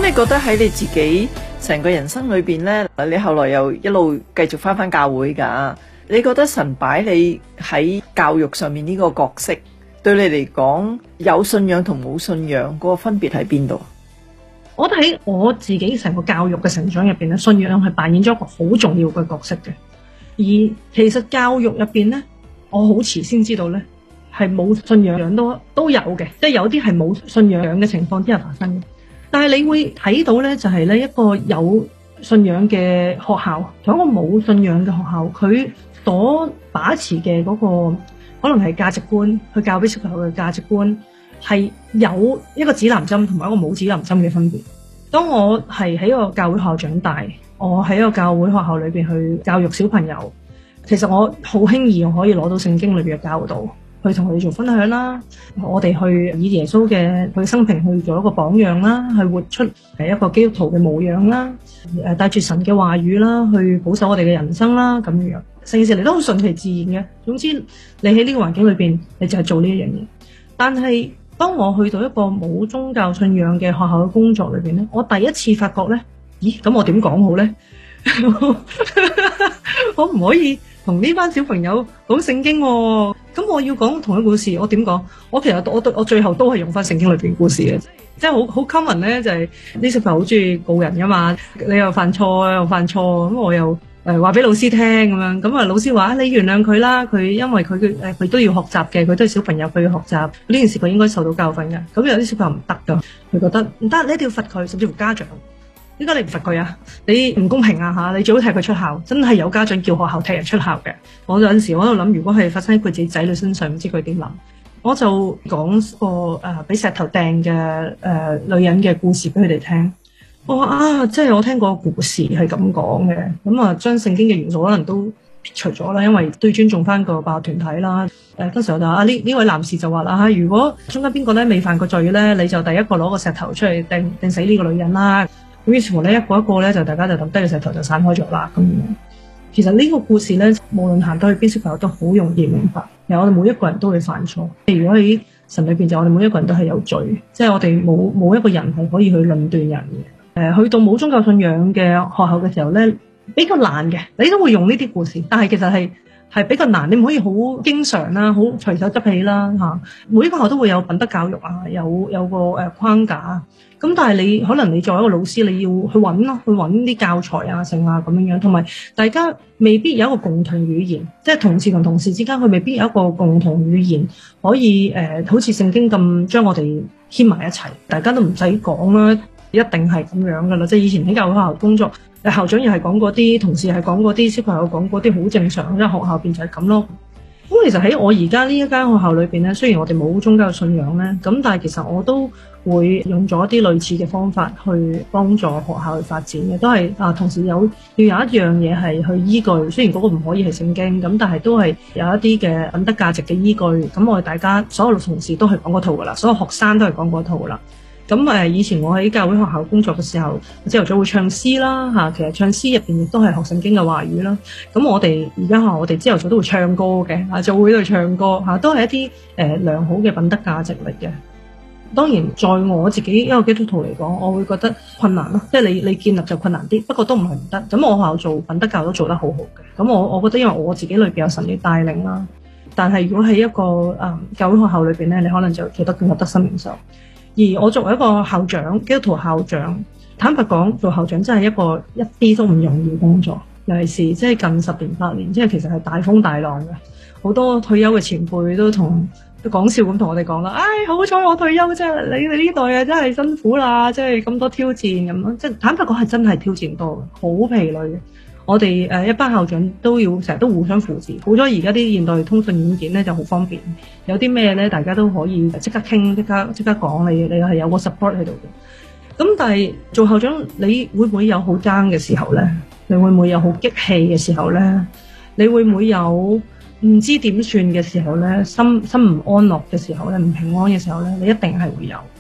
你覺得喺你自己成個人生裏邊呢，你後來又一路繼續返教會㗎？你覺得神擺你喺教育上面呢個角色，對你嚟講有信仰同冇信仰嗰個分別喺邊度？ 我覺得喺我自己成個教育嘅成長入邊咧，信仰係扮演咗一個好重要嘅角色嘅。而其實教育入邊咧，我好遲先知道咧，係冇信仰都有嘅，即係有啲係冇信仰嘅情況之下發生嘅。但係你會睇到咧，就係咧一個有信仰嘅學校同一個冇信仰嘅學校，佢所把持嘅嗰個可能係價值觀，去教俾小朋友嘅價值觀係有一個指南針同埋一個冇指南針嘅分別。當我係喺一個教會學校長大，我喺一個教會學校裏邊去教育小朋友，其實我好輕易我可以攞到聖經裏邊嘅教導去同佢哋做分享啦，我哋去以耶穌嘅佢生平去做一個榜樣啦，去活出一個基督徒嘅模樣啦，帶住神嘅話語啦，去保守我哋嘅人生啦，咁樣成件事嚟都好順其自然嘅。總之你喺呢個環境裏邊，你就係做呢一樣嘢。但係當我去到一個冇宗教信仰嘅學校嘅工作裏邊咧，我第一次發覺咧，咦，咁我點講好咧？我唔可以同呢班小朋友講聖經喎，咁我要講同一故事，我點講？我其實我最後都係用翻聖經裏邊故事嘅，即係好 common 咧，就係啲小朋友好中意告人噶嘛，你又犯錯又犯錯，咁我又話俾老師聽咁樣，咁啊老師話你原諒佢啦，佢因為佢都要學習嘅，佢都係小朋友，佢要學習呢件事，佢應該受到教訓嘅。咁有啲小朋友唔得噶，佢覺得唔得，你一定要罰佢，甚至乎家長。點解你唔罰佢啊？你唔公平啊吓！你最好踢佢出校，真係有家長叫學校踢人出校嘅。我有陣時我喺度諗，如果係發生喺佢自己仔女身上，唔知佢點諗。我就講個俾石頭掟嘅女人嘅故事俾佢哋聽。我話啊，即係我聽過個故事係咁講嘅，咁啊將聖經嘅元素可能都撇除咗啦，因為都要尊重翻個辦學團體啦。當時我就話呢位男士就話啦，如果中間邊個咧未犯過罪咧，你就第一個攞個石頭出嚟掟死呢個女人啦。咁於是乎咧，一個一個咧就大家就抌低個石頭就散開咗啦。咁其實呢個故事咧，無論行到去邊小朋友都好容易明白。其實我哋每一個人都會犯錯。如果喺神裏邊，就我哋每一個人都係有罪，即係我哋冇一個人係可以去論斷人嘅。去到冇宗教信仰嘅學校嘅時候咧，比較難嘅，你都會用呢啲故事，但係其實係比較難，你唔可以好經常啦，好隨手執起啦嚇。每一個學校都會有品德教育啊，有個框架。咁但係你可能你作為一個老師，你要去揾咯，去揾啲教材啊、剩啊咁樣樣，同埋大家未必有一個共同語言，即係同事同同事之間，佢未必有一個共同語言可以好似聖經咁將我哋牽埋一齊，大家都唔使講啦，一定係咁樣噶啦。即係以前喺教會學校工作，校長又係講嗰啲，同事係講嗰啲，小朋友講嗰啲，好正常，因為學校邊就係咁咯。咁其實喺我而家呢一間學校裏邊咧，雖然我哋冇宗教信仰咧，咁但係其實我都會用咗一啲類似嘅方法去幫助學校去發展嘅，都係同時要有一樣嘢係去依據，雖然嗰個唔可以係聖經，咁但係都係有一啲嘅品德價值嘅依據。咁我哋大家所有嘅同事都係講嗰套噶啦，所有學生都係講嗰套噶啦。咁以前我喺教會學校工作嘅時候，朝頭早會唱詩啦嚇，其實唱詩入邊亦都係學聖經嘅話語啦。咁我哋而家我哋朝頭早都會唱歌嘅，就會喺度唱歌嚇，都係一啲良好嘅品德價值嚟嘅。當然，在我自己一個基督徒嚟講，我會覺得困難咯，即係你建立就困難啲，不過都唔係唔得。咁我學校做品德教都做得好好嘅。咁我覺得因為我自己裏邊有神嘅帶領啦，但係如果喺一個教會學校裏邊咧，你可能就做得更加得心應手。而我作為一個校長，基督徒校長，坦白講，做校長真係一啲都唔容易工作，尤其是即係近10年8年，即係其實係大風大浪嘅。好多退休嘅前輩都講笑咁同我哋講啦，好彩我退休啫，你呢代啊真係辛苦啦，即係咁多挑戰咁樣，即係坦白講係真係挑戰多嘅，好疲累嘅。我哋一班校長都要成日都互相扶持，好咗而家啲現代通訊軟件咧就好方便，有啲咩咧大家都可以即刻傾，即刻講，你係有個 support 喺度嘅。咁但係做校長，你會唔會有好 down 嘅時候咧？你會唔會有好激氣嘅時候咧？你會唔會有唔知點算嘅時候咧？心唔安樂嘅時候咧？唔平安嘅時候咧？你一定係會有。